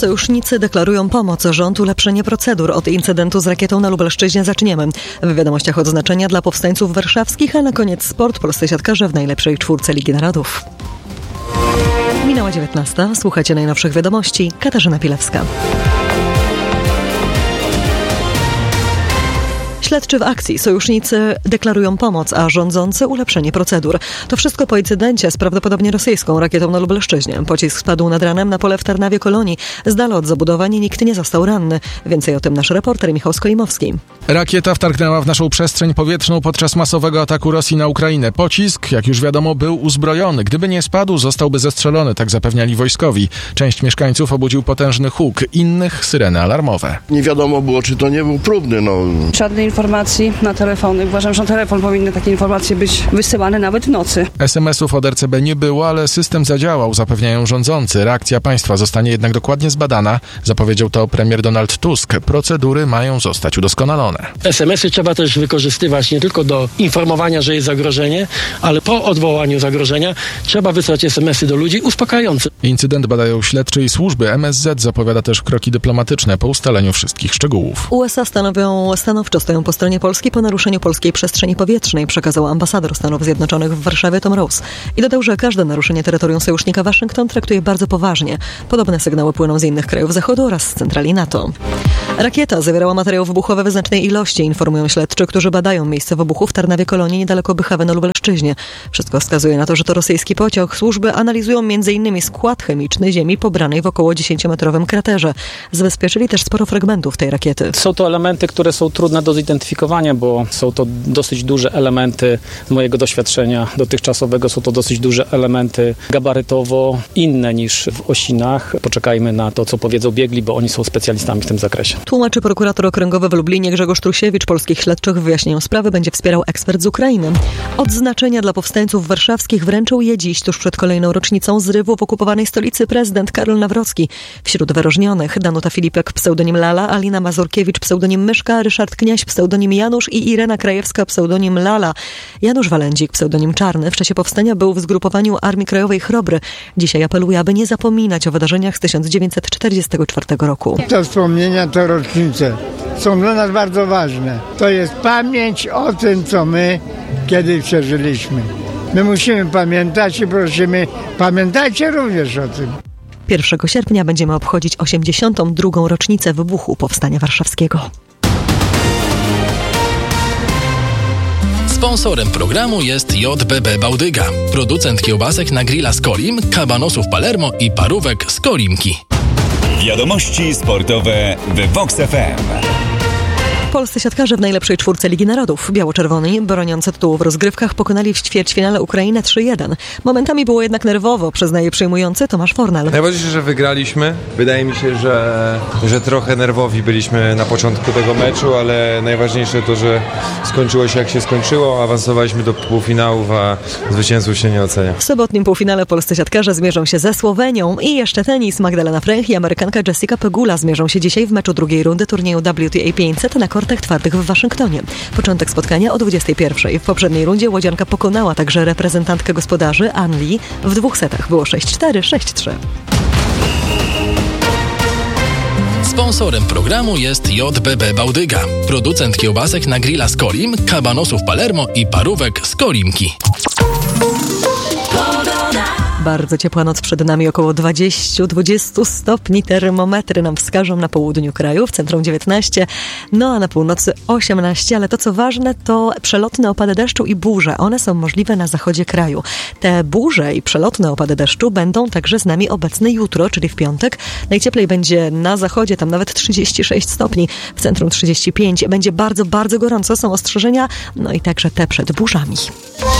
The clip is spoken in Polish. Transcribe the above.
Sojusznicy deklarują pomoc. Rząd ulepszenie procedur. Od incydentu z rakietą na Lubelszczyźnie zaczniemy. W wiadomościach odznaczenia dla powstańców warszawskich, a na koniec sport. Polscy siatkarze w najlepszej czwórce Ligi Narodów. Minęła 19. Słuchajcie najnowszych wiadomości. Katarzyna Pilewska. Śledczy w akcji. Sojusznicy deklarują pomoc, a rządzący ulepszenie procedur. To wszystko po incydencie z prawdopodobnie rosyjską rakietą na Lubelszczyźnie. Pocisk spadł nad ranem na pole w Tarnawie-Kolonii. Z dala od zabudowań nikt nie został ranny. Więcej o tym nasz reporter Michał Skolimowski. Rakieta wtargnęła w naszą przestrzeń powietrzną podczas masowego ataku Rosji na Ukrainę. Pocisk, jak już wiadomo, był uzbrojony. Gdyby nie spadł, zostałby zestrzelony, tak zapewniali wojskowi. Część mieszkańców obudził potężny huk, innych syreny alarmowe. Nie wiadomo było, czy to nie był próbny. Żadnej informacji na telefony. Uważam, że na telefon powinny takie informacje być wysyłane nawet w nocy. SMS-ów od RCB nie było, ale system zadziałał, zapewniają rządzący. Reakcja państwa zostanie jednak dokładnie zbadana. Zapowiedział to premier Donald Tusk. Procedury mają zostać udoskonalone. SMS-y trzeba też wykorzystywać nie tylko do informowania, że jest zagrożenie, ale po odwołaniu zagrożenia trzeba wysłać SMS-y do ludzi uspokajające. Incydent badają śledczy i służby. MSZ zapowiada też kroki dyplomatyczne po ustaleniu wszystkich szczegółów. USA stanowczo stoją po stronie Polski po naruszeniu polskiej przestrzeni powietrznej, przekazał ambasador Stanów Zjednoczonych w Warszawie Tom Rose. I dodał, że każde naruszenie terytorium sojusznika Waszyngton traktuje bardzo poważnie. Podobne sygnały płyną z innych krajów Zachodu oraz z centrali NATO. Rakieta zawierała materiał wybuchowy w znacznej ilości, informują śledczy, którzy badają miejsce wybuchu w Tarnawie-Kolonii niedaleko Bychawy na Lubelszczyźnie. Wszystko wskazuje na to, że to rosyjski pociąg. Służby analizują m.in. skład chemiczny ziemi pobranej w około 10-metrowym kraterze. Zabezpieczyli też sporo fragmentów tej rakiety. Są to elementy, które są trudne do zidentyfikowania, bo są to dosyć duże elementy z mojego doświadczenia dotychczasowego. Są to dosyć duże elementy gabarytowo inne niż w Osinach. Poczekajmy na to, co powiedzą biegli, bo oni są specjalistami w tym zakresie. Tłumaczy prokurator okręgowy w Lublinie Grzegorz Trusiewicz. Polskich śledczych w wyjaśnieniu sprawy będzie wspierał ekspert z Ukrainy. Odznaczenia dla powstańców warszawskich wręczył je dziś, tuż przed kolejną rocznicą zrywu w okupowanej stolicy prezydent Karol Nawrocki. Wśród wyróżnionych Danuta Filipek, pseudonim Lala, Alina Mazurkiewicz, pseudonim Myszka, Ryszard Kniaś, pseudonim Janusz i Irena Krajewska, pseudonim Lala. Janusz Walędzik, pseudonim Czarny, w czasie powstania był w zgrupowaniu Armii Krajowej Chrobry. Dzisiaj apeluje, aby nie zapominać o wydarzeniach z 1944 roku. Te wspomnienia, te rocznice są dla nas bardzo ważne. To jest pamięć o tym, co my kiedyś przeżyliśmy. My musimy pamiętać i prosimy, pamiętajcie również o tym. 1 sierpnia będziemy obchodzić 82. rocznicę wybuchu Powstania Warszawskiego. Sponsorem programu jest JBB Bałdyga, producent kiełbasek na grilla z Kolim, kabanosów Palermo i parówek z Kolimki. Wiadomości sportowe w Vox FM. Polscy siatkarze w najlepszej czwórce Ligi Narodów. Biało-czerwoni, broniący tytułu w rozgrywkach, pokonali w ćwierćfinale Ukrainę 3-1. Momentami było jednak nerwowo, przyznaje przyjmujący Tomasz Fornal. Najważniejsze, że wygraliśmy. Wydaje mi się, że trochę nerwowi byliśmy na początku tego meczu, ale najważniejsze to, że skończyło się jak się skończyło. Awansowaliśmy do półfinałów, a zwycięzców się nie ocenia. W sobotnim półfinale polscy siatkarze zmierzą się ze Słowenią i jeszcze tenis. Magdalena Fręch i Amerykanka Jessica Pegula zmierzą się dzisiaj w meczu drugiej rundy turnieju WTA 500 na kortach twardych w Waszyngtonie. Początek spotkania o 21:00. W poprzedniej rundzie łodzianka pokonała także reprezentantkę gospodarzy Ann Lee w 2 setach. Było 6-4, 6-3. Sponsorem programu jest JBB Bałdyga, producent kiełbasek na grilla z Kolim, kabanosów Palermo i parówek z Kolimki. Bardzo ciepła noc przed nami, około 20 stopni. Termometry nam wskażą na południu kraju, w centrum 19, no a na północy 18, ale to co ważne to przelotne opady deszczu i burze. One są możliwe na zachodzie kraju. Te burze i przelotne opady deszczu będą także z nami obecne jutro, czyli w piątek. Najcieplej będzie na zachodzie, tam nawet 36 stopni, w centrum 35. Będzie bardzo, bardzo gorąco, są ostrzeżenia, no i także te przed burzami.